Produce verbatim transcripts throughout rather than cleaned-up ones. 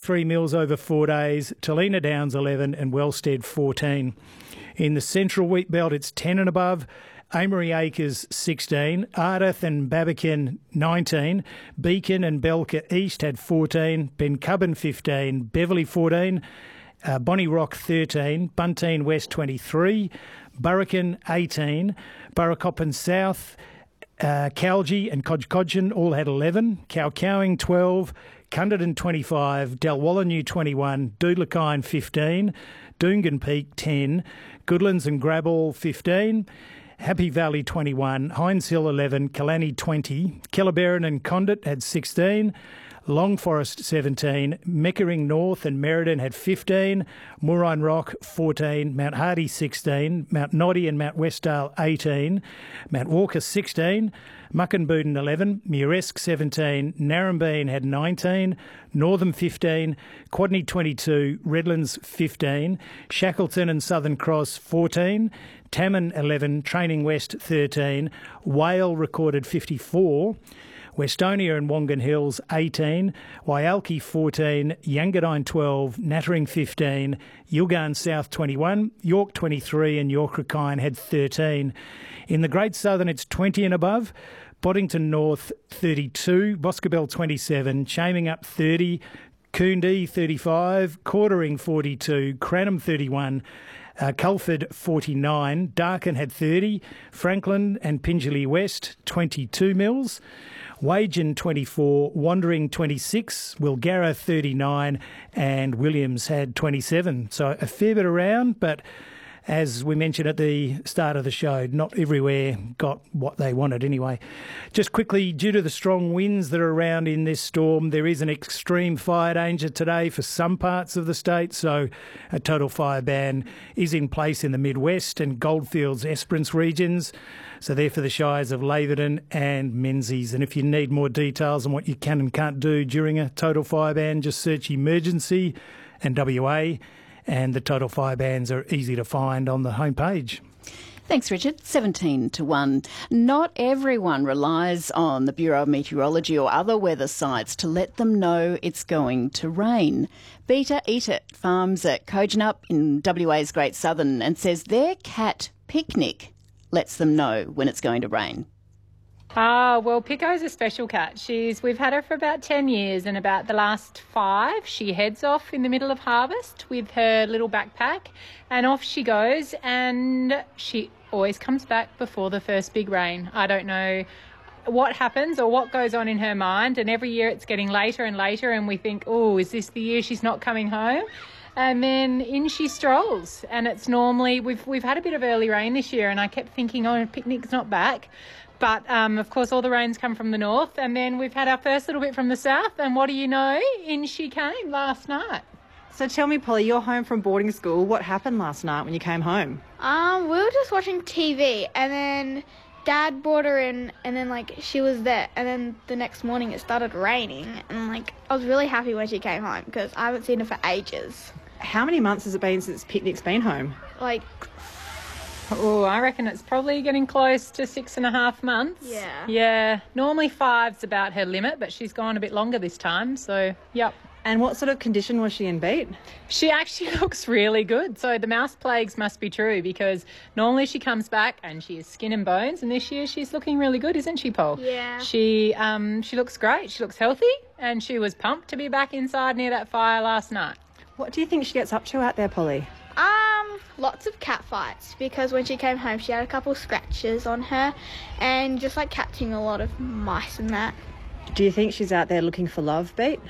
twenty-three mils over four days, Talina Downs eleven and Wellstead fourteen. In the central wheat belt, it's ten and above. Amory Acres sixteen, Ardith and Babakin nineteen, Beacon and Belka East had fourteen, Bencubbin fifteen, Beverley fourteen, uh, Bonnie Rock thirteen, Bunteen West twenty-three, Burrakin eighteen, Burracoppin South, uh, Calgie and Codgecodgeon all had eleven, Cowcowing twelve, Cunderton twenty-five, Dalwallinu twenty-one, Doodlakine fifteen, Doongan Peak ten, Goodlands and Graball fifteen, Happy Valley twenty-one, Hines Hill eleven, Killanny twenty, Kellabarron and Condit had sixteen, Long Forest seventeen, Meckering North and Merredin had fifteen, Moorine Rock fourteen, Mount Hardy sixteen, Mount Noddy and Mount Westdale eighteen, Mount Walker sixteen, Muckenbuden eleven, Muresk seventeen, Narrabeen had nineteen, Northam fifteen, Quadney twenty-two, Redlands fifteen, Shackleton and Southern Cross fourteen, Tamman eleven, Training West thirteen, Whale recorded fifty-four, Westonia and Wongan Hills eighteen, Wyalki fourteen, Yangadine twelve, Nattering fifteen, Yilgarn South twenty-one, York twenty-three and York Racine had thirteen. In the Great Southern it's twenty and above, Boddington North thirty-two, Boscobel twenty-seven, Shaming Up thirty, Coondee thirty-five, Cordering forty-two, Cranham thirty-one, Uh, Culford forty-nine, Darkin had thirty, Franklin and Pingelly West twenty-two mils, Wagen twenty-four, Wandering twenty-six, Wilgarra thirty-nine and Williams had twenty-seven. So a fair bit around, but as we mentioned at the start of the show, not everywhere got what they wanted anyway. Just quickly, due to the strong winds that are around in this storm, there is an extreme fire danger today for some parts of the state, so a total fire ban is in place in the Midwest and Goldfields, Esperance regions. So they're for the shires of Laverton and Menzies. And if you need more details on what you can and can't do during a total fire ban, just search emergency and W A. And the total fire bans are easy to find on the homepage. Thanks, Richard. seventeen to one. Not everyone relies on the Bureau of Meteorology or other weather sites to let them know it's going to rain. Beta Eat It farms at Kojonup in W A's Great Southern and says their cat Picnic lets them know when it's going to rain. Ah, well, Pico's a special cat. She's we've had her for about ten years, and about the last five, she heads off in the middle of harvest with her little backpack, and off she goes, and she always comes back before the first big rain. I don't know what happens or what goes on in her mind, and every year it's getting later and later, and we think, oh, is this the year she's not coming home? And then in she strolls, and it's normally, we've we've had a bit of early rain this year, and I kept thinking, oh, Picnic's not back. But, um, of course, all the rains come from the north, and then we've had our first little bit from the south, and what do you know? In she came last night. So tell me, Polly, you're home from boarding school. What happened last night when you came home? Um, we were just watching T V, and then Dad brought her in, and then, like, she was there, and then the next morning it started raining, and, like, I was really happy when she came home, because I haven't seen her for ages. How many months has it been since Picnic's been home? Like... Oh, I reckon it's probably getting close to six and a half months. Yeah. Yeah. Normally five's about her limit, but she's gone a bit longer this time, so, yep. And what sort of condition was she in, Beat? She actually looks really good. So the mouse plagues must be true, because normally she comes back and she is skin and bones, and this year she's looking really good, isn't she, Paul? Yeah. She um she looks great. She looks healthy, and she was pumped to be back inside near that fire last night. What do you think she gets up to out there, Polly? Um, lots of cat fights, because when she came home she had a couple scratches on her, and just like catching a lot of mice and that. Do you think she's out there looking for love, Beat?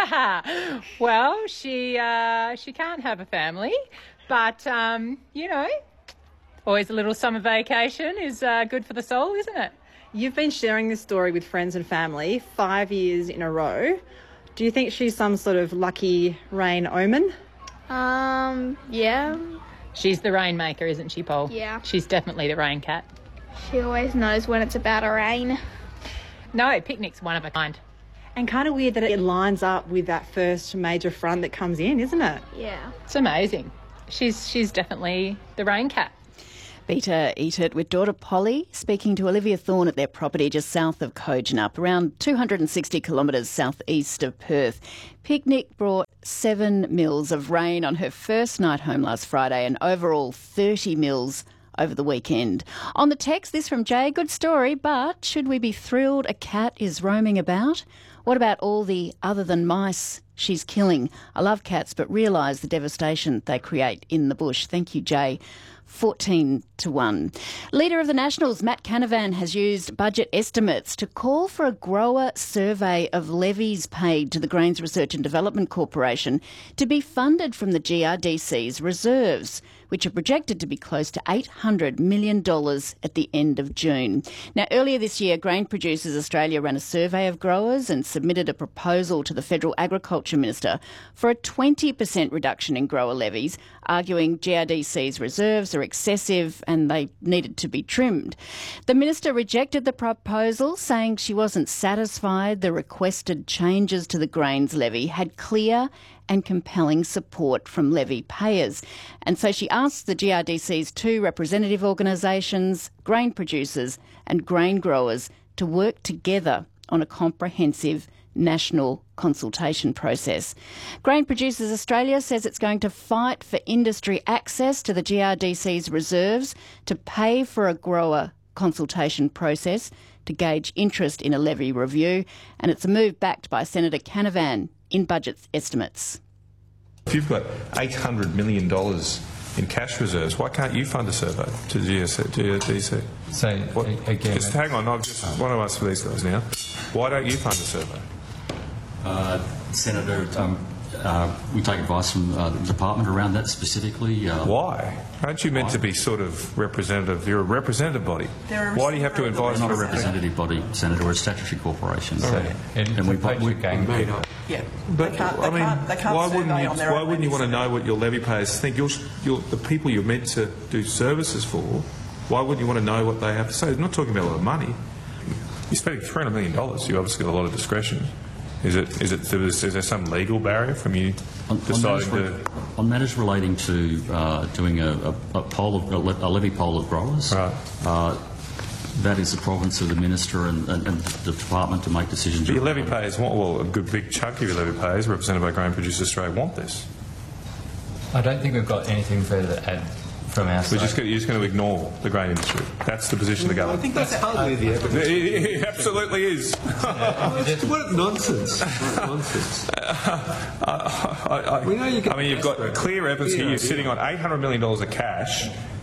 Well, she uh, she can't have a family, but, um, you know, always a little summer vacation is uh, good for the soul, isn't it? You've been sharing this story with friends and family five years in a row. Do you think she's some sort of lucky rain omen? Um, yeah. She's the rainmaker, isn't she, Paul? Yeah. She's definitely the rain cat. She always knows when it's about to rain. No, Picnic's one of a kind. And kind of weird that it lines up with that first major front that comes in, isn't it? Yeah. It's amazing. She's she's definitely the rain cat. Beta Eat It with daughter Polly speaking to Olivia Thorne at their property just south of Kojonup, around two hundred sixty kilometres southeast of Perth. Picnic brought seven mils of rain on her first night home last Friday and overall thirty mils over the weekend. On the text, this from Jay, good story, but should we be thrilled a cat is roaming about? What about all the other than mice she's killing? I love cats, but realise the devastation they create in the bush. Thank you, Jay. fourteen to one. Leader of the Nationals, Matt Canavan, has used budget estimates to call for a grower survey of levies paid to the Grains Research and Development Corporation to be funded from the G R D C's reserves, which are projected to be close to eight hundred million dollars at the end of June. Now, earlier this year, Grain Producers Australia ran a survey of growers and submitted a proposal to the Federal Agriculture Minister for a twenty percent reduction in grower levies, arguing G R D C's reserves are excessive and they needed to be trimmed. The Minister rejected the proposal, saying she wasn't satisfied the requested changes to the grains levy had clear and compelling support from levy payers. And so she asked the G R D C's two representative organisations, grain producers and grain growers, to work together on a comprehensive national consultation process. Grain Producers Australia says it's going to fight for industry access to the G R D C's reserves, to pay for a grower consultation process, to gauge interest in a levy review, and it's a move backed by Senator Canavan in budget estimates. If you've got eight hundred million dollars in cash reserves, why can't you fund a survey to G R D C? So, what, again... Just hang on, I just want to ask for these guys now. Why don't you fund a survey? Uh, Senator, um, uh, we take advice from uh, the department around that specifically. Uh, Why? Aren't you meant why? to be sort of representative? You're a representative body. Why do you have to advise? We're not a representative body, Senator. We're a statutory corporation. So, right. and, and we we gang people. Yeah, but they can't, they I mean, can't, they can't why wouldn't you? Why wouldn't you want to know what your levy payers think? You're, you're the people you're meant to do services for. Why wouldn't you want to know what they have to say? They're not talking about a lot of money. You're spending three hundred million dollars. You obviously got a lot of discretion. Is it? Is it? Is there some legal barrier from you on, deciding on matters, to on matters relating to uh, doing a, a, a poll of a levy poll of growers? Right. Uh, that is the province of the minister and, and, and the department to make decisions. But your levy payers want, well, a good big chunk of your levy payers, represented by Grain Producers Australia, want this. I don't think we've got anything further to add from our side. We're just going, you're just going to ignore the grain industry. That's the position of the government. I think that's hardly the evidence. It, it absolutely is. What nonsense! Nonsense. Uh, I, I, we know you I mean, you've got clear evidence here. You're sitting on eight hundred million dollars of cash